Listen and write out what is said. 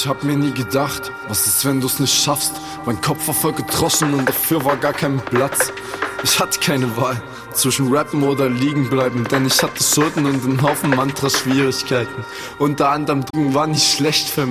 Ich hab mir nie gedacht, was ist, wenn du's nicht schaffst? Mein Kopf war voll gedroschen und dafür war gar kein Platz. Ich hatte keine Wahl zwischen rappen oder liegen bleiben, denn ich hatte Schulden und einen Haufen Mantra-Schwierigkeiten. Unter anderem war nicht schlecht für mich.